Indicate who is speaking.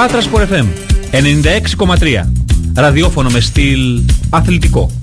Speaker 1: Πάτρα Sport FM 96,3. Ραδιόφωνο με στυλ αθλητικό.